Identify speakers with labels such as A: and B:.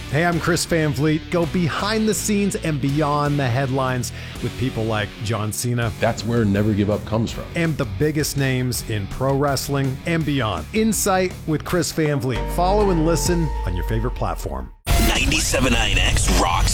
A: Hey, I'm Chris Van Vliet. Go behind the scenes and beyond the headlines with people like John Cena.
B: That's where Never Give Up comes from.
A: And the biggest names in pro wrestling and beyond. Insight with Chris Van Vliet. Follow and listen on your favorite platform.
C: 97.9X rocks